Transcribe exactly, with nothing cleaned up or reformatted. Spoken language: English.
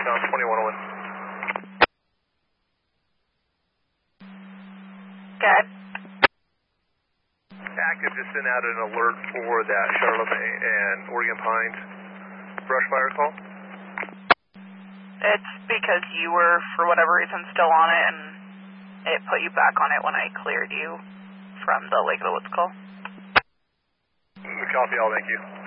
southbound twenty-one oh one. Okay. Active, just sent out an alert for that Charlotte and Oregon Pines brush fire call. It's because you were, for whatever reason, still on it, and it put you back on it when I cleared you from the Lake of the Woods call. Copy all, thank you.